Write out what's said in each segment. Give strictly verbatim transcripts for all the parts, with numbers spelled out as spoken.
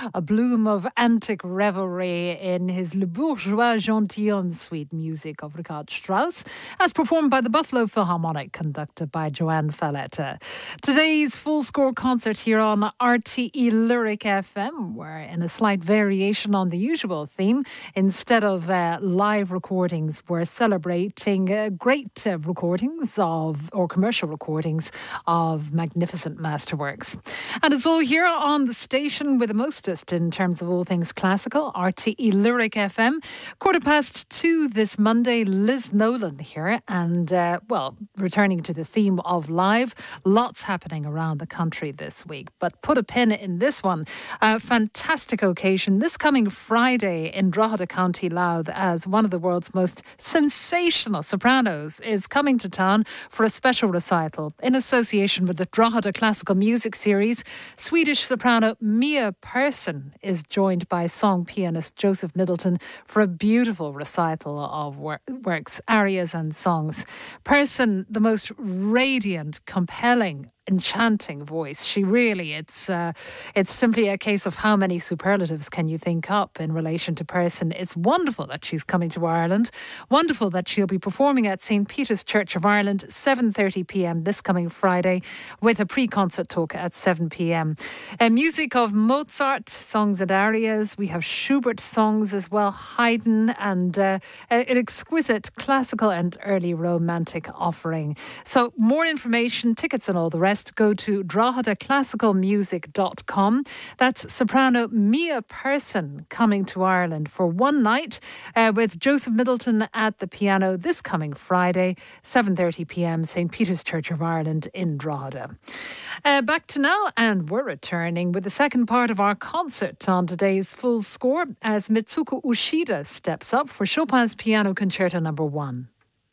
a bloom of antic revelry in his Le Bourgeois Gentilhomme suite music of Richard Strauss, as performed by the Buffalo Philharmonic, conducted by Joanne Falletta. Today's Full Score concert here on R T E Lyric F M, where in a slight variation on the usual theme, instead of uh, live recordings, we're celebrating uh, great uh, recordings of, or commercial recordings of magnificent masterworks. And it's all here on the station with the mostest in terms of all things classical, R T E Lyric F M. Quarter past two this Monday, Liz Nolan here. And, uh, well, returning to the theme of live, lots happening around the country this week. But put a pin in this one. A fantastic occasion this coming Friday in Drogheda, County Louth, as one of the world's most sensational sopranos is coming to town for a special recital in association with the Drogheda Classical Music Series. Swedish soprano Mia Persson is joined by song pianist Joseph Middleton for a beautiful recital of wor- works, arias and songs. Persson, the most radiant, compelling, enchanting voice. She really, it's uh, it's simply a case of how many superlatives can you think up in relation to Persson. It's wonderful that she's coming to Ireland. Wonderful that she'll be performing at Saint Peter's Church of Ireland, seven thirty p.m. this coming Friday, with a pre-concert talk at seven p.m. Uh, music of Mozart, songs and arias. We have Schubert songs as well, Haydn, and uh, an exquisite classical and early romantic offering. So more information, tickets and all the rest, go to drogheda classical music dot com. That's soprano Mia Persson coming to Ireland for one night uh, with Joseph Middleton at the piano this coming Friday, seven thirty p.m, Saint Peter's Church of Ireland in Drogheda. Uh, back to now, and we're returning with the second part of our concert on today's Full Score as Mitsuko Ushida steps up for Chopin's Piano Concerto number one.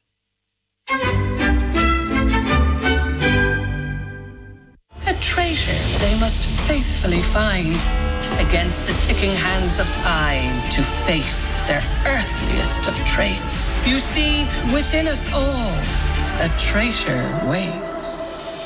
A traitor they must faithfully find against the ticking hands of time to face their earthliest of traits. You see, within us all, a traitor waits.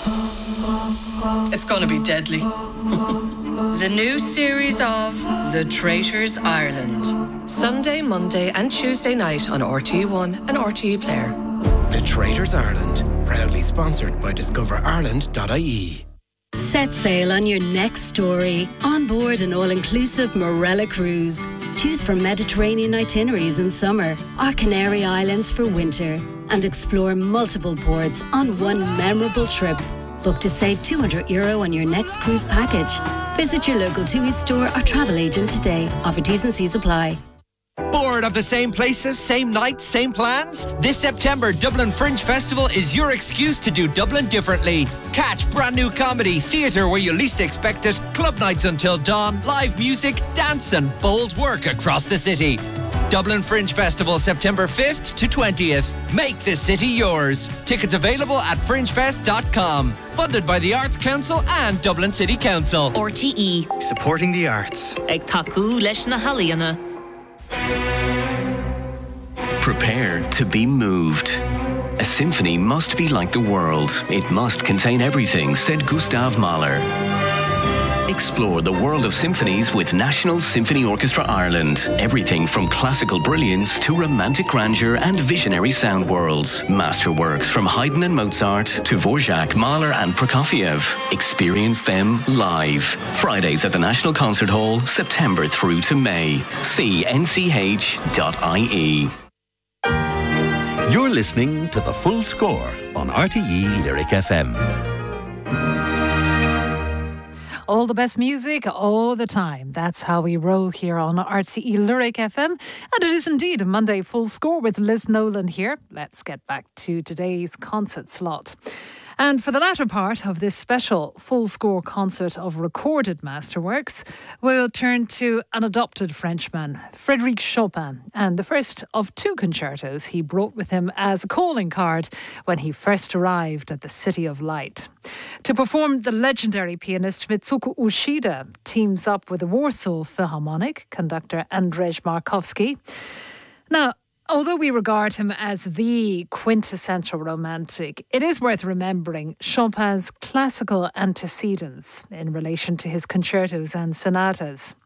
It's gonna be deadly. The new series of The Traitors Ireland. Sunday, Monday and Tuesday night on R T E one and R T E Player. The Traitors Ireland, proudly sponsored by discover ireland dot I E. Set sail on your next story. On board an all-inclusive Morella cruise. Choose from Mediterranean itineraries in summer or Canary Islands for winter. And explore multiple ports on one memorable trip. Book to save two hundred euro on your next cruise package. Visit your local TUI store or travel agent today. Offer T's and C's apply. Bored of the same places, same nights, same plans? This September, Dublin Fringe Festival is your excuse to do Dublin differently. Catch brand new comedy, theatre where you least expect it, club nights until dawn, live music, dance and bold work across the city. Dublin Fringe Festival, September fifth to twentieth. Make the city yours. Tickets available at fringe fest dot com. Funded by the Arts Council and Dublin City Council. R T E. Supporting the arts. Ag taku leis na haliana. Prepared to be moved. A symphony must be like the world. It must contain everything, said Gustav Mahler. Explore the world of symphonies with National Symphony Orchestra Ireland. Everything from classical brilliance to romantic grandeur and visionary sound worlds. Masterworks from Haydn and Mozart to Dvorak, Mahler and Prokofiev. Experience them live. Fridays at the National Concert Hall, September through to May. See N C H dot I E. You're listening to The Full Score on R T E Lyric F M. All the best music, all the time. That's how we roll here on R T E Lyric F M. And it is indeed a Monday Full Score with Liz Nolan here. Let's get back to today's concert slot. And for the latter part of this special Full Score concert of recorded masterworks, we'll turn to an adopted Frenchman, Frédéric Chopin, and the first of two concertos he brought with him as a calling card when he first arrived at the City of Light. To perform, the legendary pianist Mitsuko Ushida teams up with the Warsaw Philharmonic conductor Andrzej Markowski. Now, although we regard him as the quintessential romantic, it is worth remembering Chopin's classical antecedents in relation to his concertos and sonatas.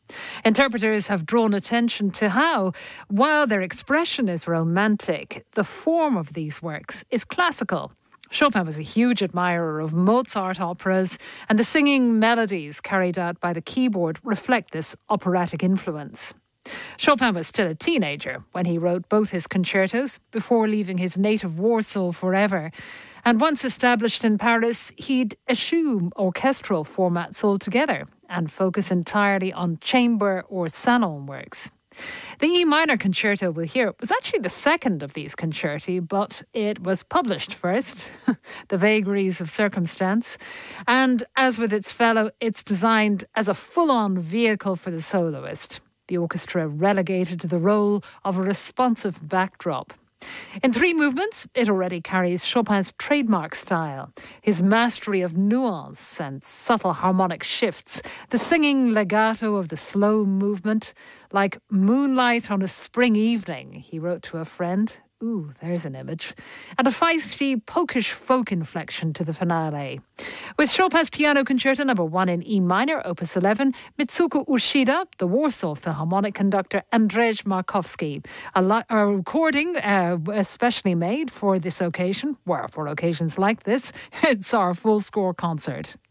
Interpreters have drawn attention to how, while their expression is romantic, the form of these works is classical. Chopin was a huge admirer of Mozart operas, and the singing melodies carried out by the keyboard reflect this operatic influence. Chopin was still a teenager when he wrote both his concertos before leaving his native Warsaw forever. And once established in Paris, he'd eschew orchestral formats altogether and focus entirely on chamber or salon works. The E minor concerto we'll hear was actually the second of these concerti, but it was published first, The Vagaries of Circumstance. And as with its fellow, it's designed as a full-on vehicle for the soloist. The orchestra relegated to the role of a responsive backdrop. In three movements, it already carries Chopin's trademark style, his mastery of nuance and subtle harmonic shifts, the singing legato of the slow movement, like moonlight on a spring evening, he wrote to a friend. Ooh, there's an image. And a feisty, pokish folk inflection to the finale. With Chopin's Piano Concerto number one in E minor, opus eleven, Mitsuko Ushida, the Warsaw Philharmonic conductor, Andrzej Markowski. A, li- a recording uh, especially made for this occasion, well, for occasions like this, it's our full score concert.